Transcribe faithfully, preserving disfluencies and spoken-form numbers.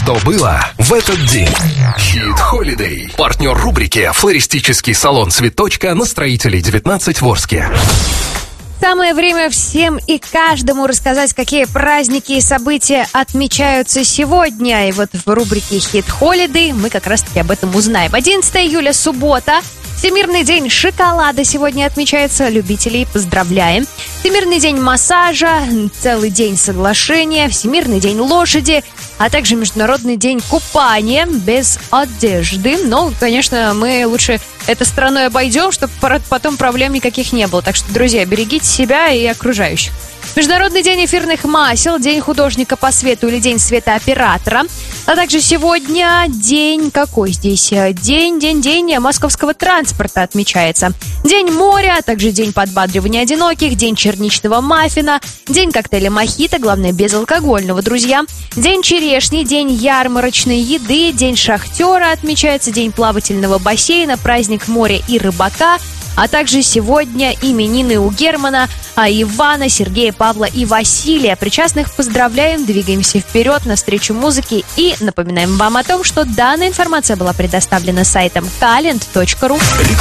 что было в этот день. Хит Холидей. Партнер рубрики «Флористический салон Цветочка» на Строителей девятнадцать в Орске. Самое время всем и каждому рассказать, какие праздники и события отмечаются сегодня. И вот в рубрике «Хит Холидей» мы как раз-таки об этом узнаем. одиннадцатого июля, суббота. Всемирный день шоколада сегодня отмечается. Любителей поздравляем. Всемирный день массажа, целый день соглашения, Всемирный день лошади, а также Международный день купания без одежды. Но, конечно, мы лучше этой страной обойдем, чтобы потом проблем никаких не было. Так что, друзья, берегите себя и окружающих. Международный день эфирных масел, день художника по свету или день светооператора. А также сегодня день, какой здесь? День, день, день московского транспорта отмечается. День моря, а также день подбадривания одиноких, день черничного маффина, день коктейля мохито, главное безалкогольного, друзья. День черешни, день ярмарочной еды, день шахтера отмечается, день плавательного бассейна, праздник моря и рыбака. А также сегодня именины у Германа, а Ивана, Сергея, Павла и Василия. Причастных поздравляем, двигаемся вперед навстречу музыке и напоминаем вам о том, что данная информация была предоставлена сайтом talent точка ру.